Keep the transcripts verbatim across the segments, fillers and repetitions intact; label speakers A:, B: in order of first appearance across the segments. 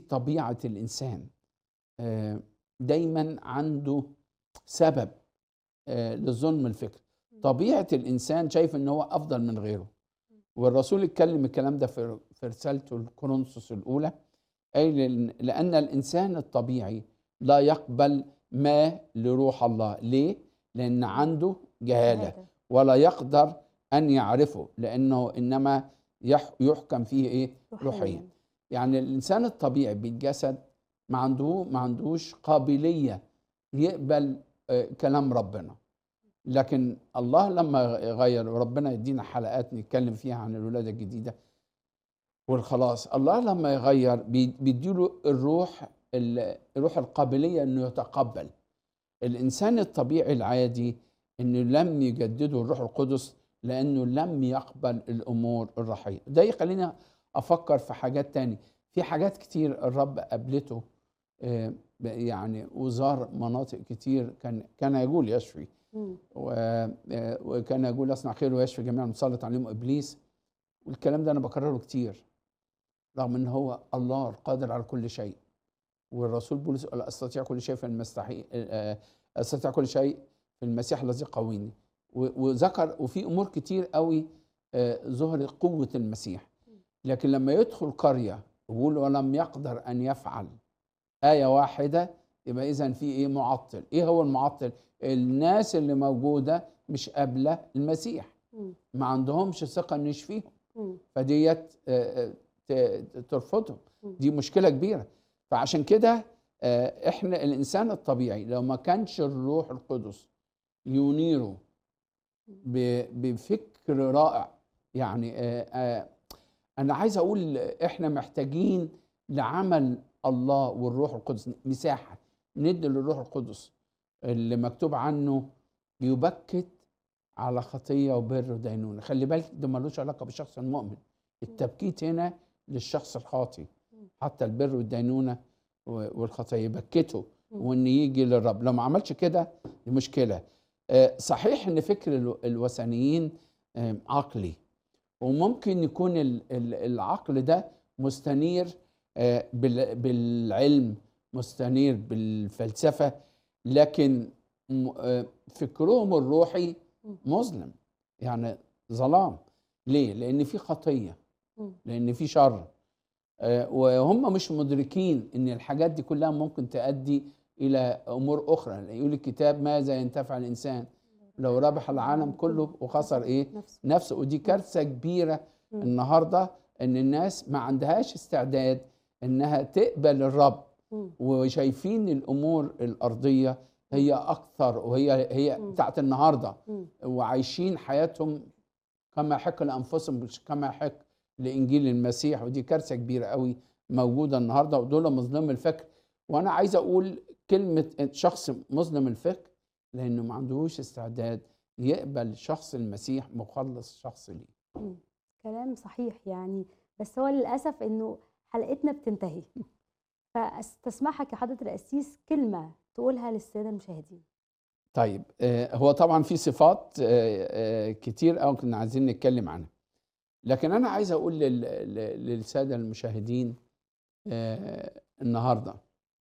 A: طبيعة الإنسان آه، دايما عنده سبب آه، للظلم الفكري.
B: إمم.
A: طبيعة الإنسان شايف إن هو أفضل من غيره، والرسول اتكلم الكلام ده في في رسالته الكورنثوس الأولى، قال إن- لأن الإنسان الطبيعي لا يقبل ما لروح الله. ليه؟ لأن
B: إمم.
A: عنده جهالة،
B: شهادة.
A: ولا يقدر أن يعرفه لأنه إنما يح- يحكم فيه إيه؟ روحيا.
B: روحيًا.
A: يعني الإنسان الطبيعي بالجسد ما عنده ما عندوش قابلية يقبل آه، كلام ربنا. لكن الله لما غير، وربنا يدينا حلقات نتكلم فيها عن الولادة الجديدة والخلاص، الله لما يغير بي- بيديله الروح ال- الروح القابلية انه يتقبل. الانسان الطبيعي العادي انه لم يجدده الروح القدس لانه لم يقبل الامور الروحية. ده يخلينا افكر في حاجات تاني، في حاجات كتير الرب قابلته آه، يعني وزار مناطق كتير، كان كان يقول يشفي
B: إمم.
A: و- آه، وكان يقول اصنع خير ويشفي جميع المسلط عليهم ابليس. والكلام ده انا بكرره كتير، رغم ان هو الله القادر على كل شيء. والرسول بولس قال استطيع كل شيء في المستحيل، استطيع كل شيء في المسيح الذي قويني. و- وذكر وفي امور كتير قوي آه، ظهرت قوه المسيح. لكن لما يدخل قريه يقول ولم يقدر ان يفعل آية واحدة، يبقى إذن في إيه؟ معطل. إيه هو المعطل؟ الناس اللي موجودة مش قابلة المسيح،
B: إمم.
A: ما عندهمش ثقة إنه يشفيهم،
B: إمم.
A: فديت آه، آه، ت- ترفضهم.
B: إمم.
A: دي مشكلة كبيرة. فعشان كده آه، إحنا الإنسان الطبيعي لو ما كانش الروح القدس ينيره ب- بفكر رائع، يعني آه، آه، أنا عايز أقول إحنا محتاجين لعمل الله والروح القدس مساحة، ندي للروح القدس اللي مكتوب عنه يبكت على خطية وبر ودينونة. خلي بالك ده ملوش علاقة بالشخص المؤمن، التبكيت هنا للشخص الخاطي. حتى البر والدينونة و- والخطية يبكته
B: إمم.
A: وإن يجي للرب. لو ما عملش كده دي مشكلة. آه، صحيح إن فكر الو- الوثنيين آه، عقلي، وممكن يكون ال- ال- العقل ده مستنير آه، بال- بالعلم، مستنير بالفلسفة، لكن م- آه، فكرهم الروحي
B: إمم.
A: مظلم، يعني ظلام. ليه؟ لأن في خطية،
B: إمم.
A: لأن في شر، آه، وهم مش مدركين ان الحاجات دي كلها ممكن تؤدي الى امور اخرى. يقول الكتاب ماذا ينتفع الانسان لو ربح العالم كله وخسر ايه؟
B: نفسه.
A: نفسه. ودي
B: إمم.
A: كارثه كبيره
B: إمم.
A: النهارده، ان الناس ما عندهاش استعداد انها تقبل الرب،
B: إمم.
A: وشايفين الامور الارضيه هي اكثر، وهي هي
B: إمم.
A: بتاعت النهارده،
B: إمم.
A: وعايشين حياتهم كما يحق لانفسهم مش كما يحق لانجيل المسيح. ودي كارثه كبيره قوي موجوده النهارده، ودول مظلم الفكر. وانا عايز اقول كلمه شخص مظلم الفكر لانه ما عندهوش استعداد يقبل شخص المسيح مخلص شخص ليه.
B: إمم. كلام صحيح يعني، بس هو للأسف إنه حلقتنا بتنتهي، فاستسمحك يا حضرة القسيس كلمة تقولها للسادة المشاهدين.
A: طيب آه، هو طبعا في صفات آه، آه، كتير قوي كنا عايزين نتكلم عنها، لكن انا عايز اقول لل- لل- للساده المشاهدين آه، النهارده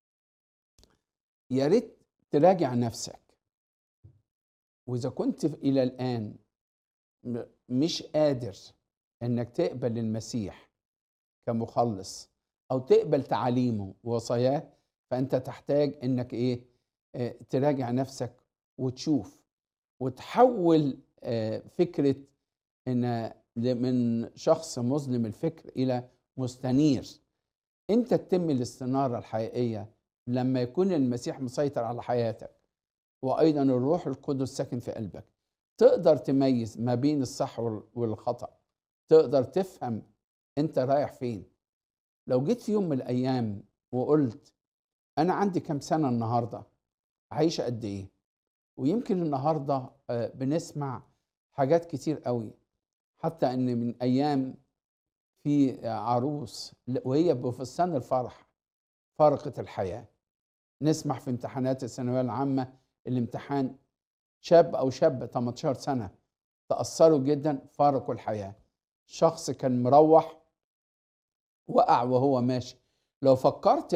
A: يا ريت تراجع نفسك. واذا كنت الى الان م- مش قادر انك تقبل المسيح كمخلص او تقبل تعاليمه ووصاياه، فانت تحتاج انك ايه؟ آه، تراجع نفسك وتشوف وتحول آه، فكرة ان من شخص مظلم الفكر الى مستنير. انت تتم الاستنارة الحقيقية لما يكون المسيح مسيطر على حياتك، وايضا الروح القدس ساكن في قلبك. تقدر تميز ما بين الصح وال- والخطأ، تقدر تفهم انت رايح فين. لو جيت في يوم من الايام وقلت انا عندي كام سنة النهاردة، عايشة قد ايه، ويمكن النهاردة آه، بنسمع حاجات كتير قوي، حتى ان من ايام في عروس وهي بفستان الفرح فارقة الحياة. نسمع في امتحانات الثانوية العامة الامتحان شاب او شابة تمنتاشر سنة تأثروا جدا فارقوا الحياة. شخص كان مروح وقع وهو ماشي، لو فكرت